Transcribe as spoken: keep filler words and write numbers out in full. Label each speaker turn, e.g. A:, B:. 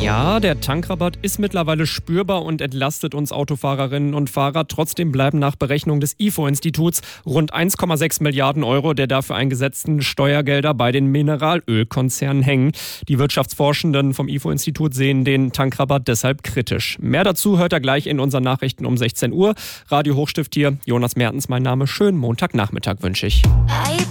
A: Ja, der Tankrabatt ist mittlerweile spürbar und entlastet uns Autofahrerinnen und Fahrer. Trotzdem bleiben nach Berechnung des I F O-Instituts rund eins Komma sechs Milliarden Euro der dafür eingesetzten Steuergelder bei den Mineralölkonzernen hängen. Die Wirtschaftsforschenden vom I F O-Institut sehen den Tankrabatt deshalb kritisch. Mehr dazu hört er gleich in unseren Nachrichten um sechzehn Uhr. Radio Hochstift hier, Jonas Mertens mein Name. Schönen Montagnachmittag wünsche ich.